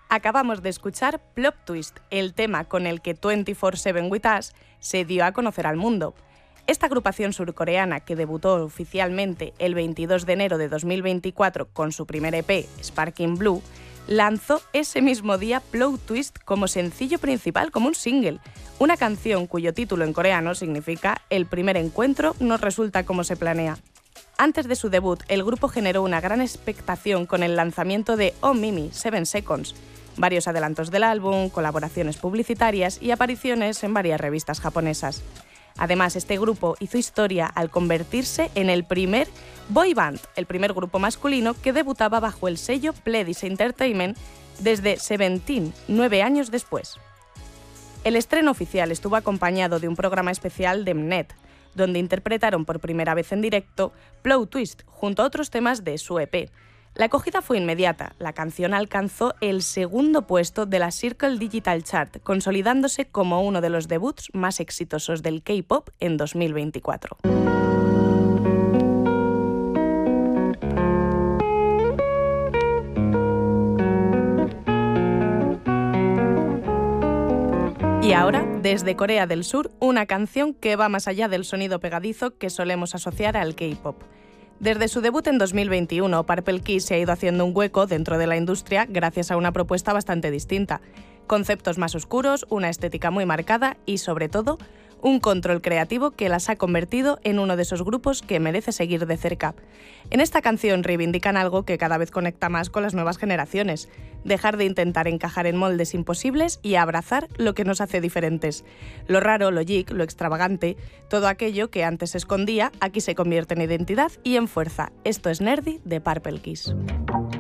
Acabamos de escuchar Plot Twist, el tema con el que 24/7 With Us se dio a conocer al mundo. Esta agrupación surcoreana, que debutó oficialmente el 22 de enero de 2024 con su primer EP, Sparking Blue, lanzó ese mismo día Plot Twist como sencillo principal, como un single, una canción cuyo título en coreano significa «El primer encuentro no resulta como se planea». Antes de su debut, el grupo generó una gran expectación con el lanzamiento de Oh Mimi, 7 Seconds, varios adelantos del álbum, colaboraciones publicitarias y apariciones en varias revistas japonesas. Además, este grupo hizo historia al convertirse en el primer boy band, el primer grupo masculino que debutaba bajo el sello Pledis Entertainment desde Seventeen, 9 años después. El estreno oficial estuvo acompañado de un programa especial de Mnet, donde interpretaron por primera vez en directo Plot Twist junto a otros temas de su EP. La acogida fue inmediata. La canción alcanzó el segundo puesto de la Circle Digital Chart, consolidándose como uno de los debuts más exitosos del K-pop en 2024. Y ahora, desde Corea del Sur, una canción que va más allá del sonido pegadizo que solemos asociar al K-pop. Desde su debut en 2021, Purple Kiss se ha ido haciendo un hueco dentro de la industria gracias a una propuesta bastante distinta. Conceptos más oscuros, una estética muy marcada y, sobre todo, un control creativo que las ha convertido en uno de esos grupos que merece seguir de cerca. En esta canción reivindican algo que cada vez conecta más con las nuevas generaciones: dejar de intentar encajar en moldes imposibles y abrazar lo que nos hace diferentes. Lo raro, lo geek, lo extravagante, todo aquello que antes se escondía, aquí se convierte en identidad y en fuerza. Esto es Nerdy de Purple Kiss.